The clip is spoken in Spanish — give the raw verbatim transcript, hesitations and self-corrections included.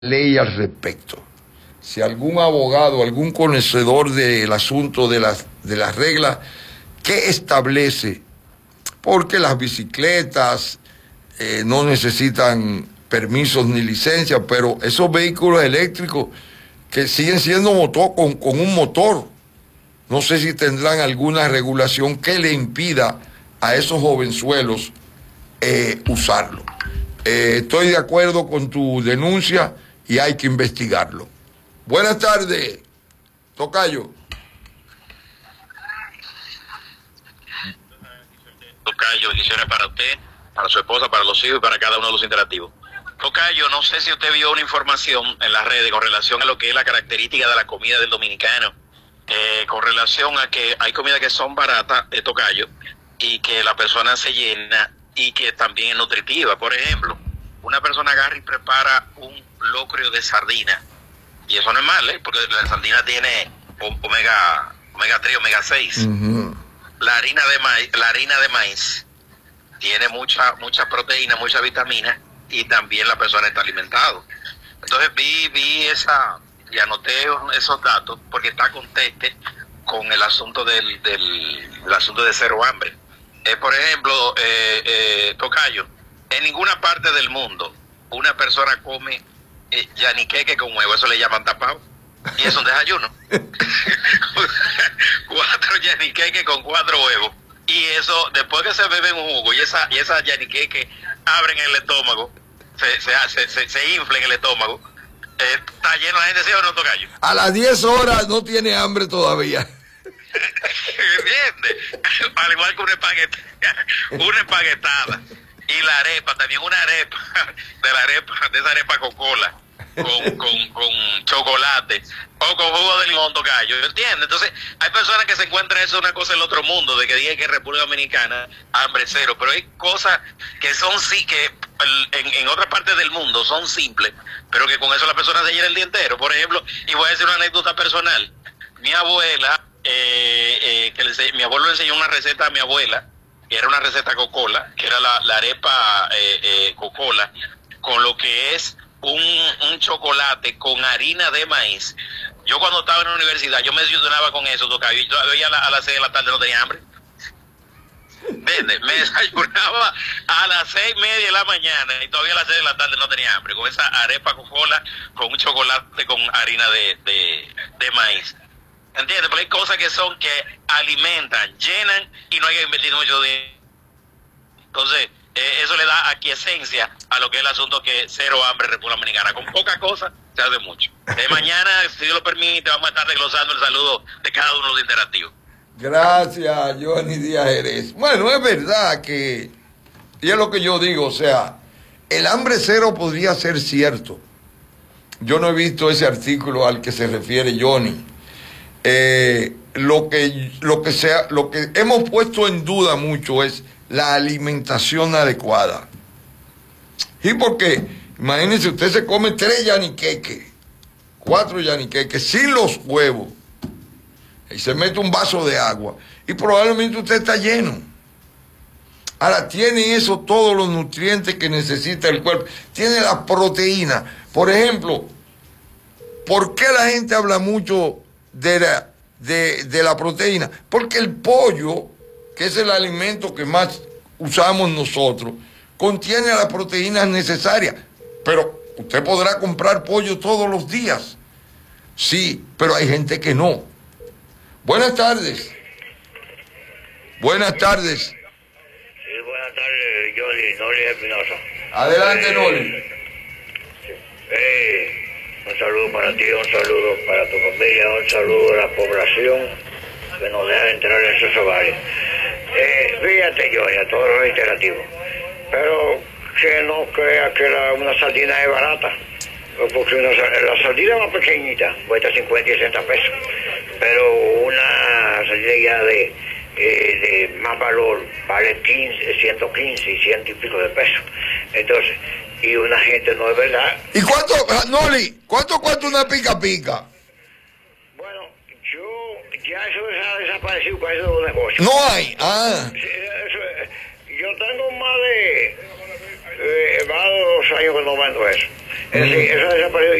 ley al respecto. Si algún abogado, algún conocedor del asunto de las, de las reglas que establece, porque las bicicletas eh, no necesitan permisos ni licencias, pero esos vehículos eléctricos que siguen siendo motor, con, con un motor, no sé si tendrán alguna regulación que le impida a esos jovenzuelos eh, usarlo. Eh, estoy de acuerdo con tu denuncia y hay que investigarlo. Buenas tardes, tocayo. Tocayo, bendiciones para usted, para su esposa, para los hijos y para cada uno de los interactivos. Tocayo, no sé si usted vio una información en las redes con relación a lo que es la característica de la comida del dominicano, eh, con relación a que hay comidas que son baratas, eh, Tocayo, y que la persona se llena y que también es nutritiva. Por ejemplo, una persona agarra y prepara un locrio de sardina, y eso no es mal, ¿eh? Porque la sardina tiene omega, omega tres, omega seis. Uh-huh. La harina de maíz, la harina de maíz tiene mucha, mucha proteína, mucha vitamina, y también la persona está alimentado. Entonces vi, vi esa, y anoté esos datos, porque está conteste con el asunto del, del, del asunto de cero hambre. Eh, por ejemplo, eh, eh, Tocayo, en ninguna parte del mundo una persona come eh, yaniqueque con huevo, eso le llaman tapado, y es un desayuno. Cuatro yaniqueques con cuatro huevos, y eso, después que se beben un jugo, y esa, y esa yaniqueque abren el estómago, se, se, se, se, se infla en el estómago, eh, está lleno la gente, ¿sí o no, Tocayo? A las diez horas no tiene hambre todavía. ¿Entiendes? Al igual que una espaguetada, una espaguetada. Y la arepa, también una arepa, de la arepa, de esa arepa con cola, con, con, con chocolate, o con jugo de limón, Tocayo, ¿entiendes? Entonces, hay personas que se encuentran eso una cosa en el otro mundo, de que digan que en República Dominicana, hambre cero, pero hay cosas que son sí, que en, en otras partes del mundo son simples, pero que con eso la persona se llena el día entero. Por ejemplo, y voy a decir una anécdota personal, mi abuela, eh, eh, que le, mi abuelo le enseñó una receta a mi abuela, que era una receta cocola, que era la, la arepa eh, eh, cocola, con lo que es un, un chocolate con harina de maíz. Yo cuando estaba en la universidad, yo me desayunaba con eso, Tocayo, y todavía a, la, a las seis de la tarde no tenía hambre. ¿Entiendes? Me desayunaba a las seis y media de la mañana y todavía a las seis de la tarde no tenía hambre, con esa arepa cocola, con un chocolate con harina de, de, de maíz. ¿Entiendes? Porque hay cosas que son que alimentan, llenan y no hay que invertir mucho dinero. Entonces, eh, eso le da aquiescencia a lo que es el asunto que cero hambre en República Dominicana. Con poca cosa se hace mucho. De mañana, si Dios lo permite, vamos a estar desglosando el saludo de cada uno de los interactivos. Gracias, Johnny Díaz Jerez. Bueno, es verdad que, y es lo que yo digo, o sea, el hambre cero podría ser cierto. Yo no he visto ese artículo al que se refiere Johnny. Eh, lo que lo que sea, lo que hemos puesto en duda mucho es la alimentación adecuada. ¿Y por qué? Imagínense, usted se come tres yaniqueques, cuatro yaniqueques sin los huevos, y se mete un vaso de agua, y probablemente usted está lleno. Ahora, tiene eso, todos los nutrientes que necesita el cuerpo, tiene la proteína. Por ejemplo, ¿por qué la gente habla mucho de la, de, de la proteína? Porque el pollo, que es el alimento que más usamos nosotros, contiene las proteínas necesarias. Pero usted podrá comprar pollo todos los días. Sí, pero hay gente que no. Buenas tardes. Buenas tardes. Sí, buenas tardes, Johnny, Noli Espinosa. Adelante, eh, Noli. Eh, un saludo para ti, un saludo para tu familia, un saludo a la población que nos deja entrar en sus hogares. Eh, fíjate, Johnny, a todos los interactivos, pero que no crea que la, una sardina es barata, porque una, la sardina más pequeñita cuesta cincuenta y sesenta pesos, pero una sardina ya de, eh, de más valor vale quince, ciento quince y ciento y pico de pesos. Entonces, y una gente no es verdad. ¿Y cuánto, Noli, cuánto cuesta una pica pica? Bueno, yo, ya eso ha desaparecido con esos negocios. No hay, ah. Eso, yo tengo más de, eh, más de dos años que no vendo eso. Es decir, eso ha desaparecido.